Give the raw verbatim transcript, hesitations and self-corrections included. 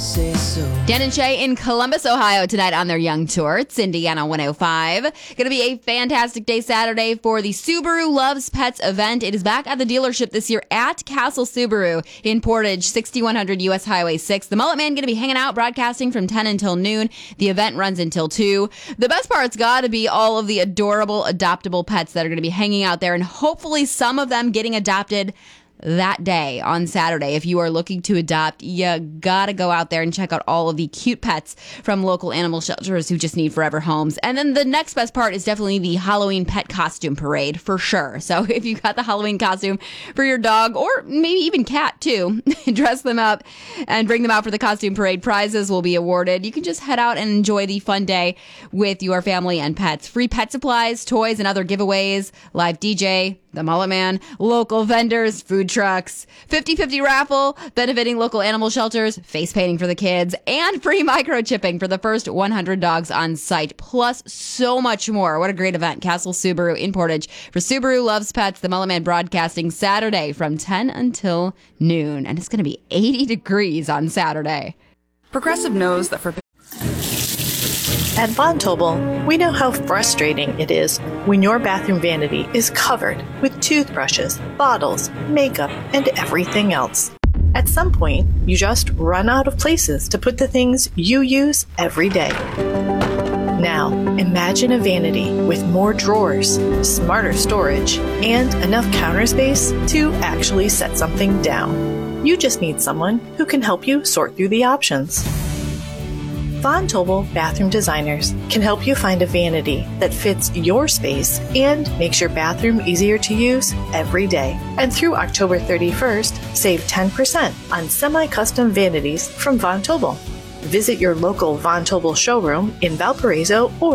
Dan and Shay in Columbus, Ohio tonight on their Young Tour. It's Indiana one oh five. Going to be a fantastic day Saturday for the Subaru Loves Pets event. It is back at the dealership this year at Castle Subaru in Portage, sixty-one hundred U S Highway six. The Mullet Man going to be hanging out, broadcasting from ten until noon. The event runs until two. The best part's got to be all of the adorable, adoptable pets that are going to be hanging out there, and hopefully some of them getting adopted that day on Saturday. If you are looking to adopt, you gotta go out there and check out all of the cute pets from local animal shelters who just need forever homes. And then the next best part is definitely the Halloween pet costume parade, for sure. So if you got the Halloween costume for your dog, or maybe even cat too, dress them up and bring them out for the costume parade. Prizes will be awarded. You can just head out and enjoy the fun day with your family and pets. Free pet supplies, toys, and other giveaways, live D J, the Mullet Man, local vendors, food trucks, fifty-fifty raffle, benefiting local animal shelters, face painting for the kids, and free microchipping for the first one hundred dogs on site, plus so much more. What a great event. Castle Subaru in Portage for Subaru Loves Pets, the Mullet Man broadcasting Saturday from ten until noon. And it's going to be eighty degrees on Saturday. Progressive knows that for At Von Tobel, we know how frustrating it is when your bathroom vanity is covered with toothbrushes, bottles, makeup, and everything else. At some point, you just run out of places to put the things you use every day. Now, imagine a vanity with more drawers, smarter storage, and enough counter space to actually set something down. You just need someone who can help you sort through the options. Von Tobel Bathroom Designers can help you find a vanity that fits your space and makes your bathroom easier to use every day. And through October thirty-first, save ten percent on semi-custom vanities from Von Tobel. Visit your local Von Tobel showroom in Valparaiso or